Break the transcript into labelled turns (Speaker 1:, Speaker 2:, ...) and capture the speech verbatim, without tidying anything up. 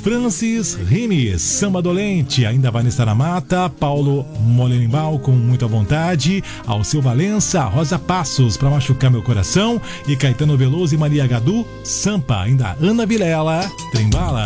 Speaker 1: Francis Rimes, Samba Dolente, ainda vai estar na mata. Paulo Molenimbal com muita vontade. Alceu Valença, Rosa Passos, Pra Machucar Meu Coração. E Caetano Veloso e Maria Gadu, Sampa, ainda Ana Vilela, Trembala.